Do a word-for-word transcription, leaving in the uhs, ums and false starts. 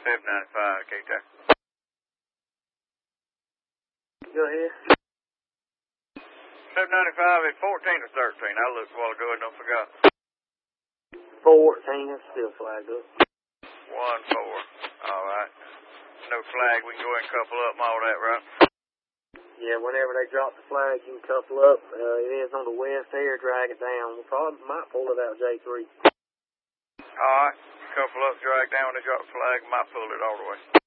Fifth ninety-five, K-Tech. Go ahead. Fifth ninety-five at fourteen or thirteen. I looked a while ago and don't forgot. fourteen, it's still flagged up. One, four. All right. No flag, we can go ahead and couple up and all that, right? Yeah, whenever they drop the flag, you can couple up. Uh, it is on the west there, drag it down. We probably might pull it out J three. All right. Couple up, drag down, they drop the flag, might pull it all the way.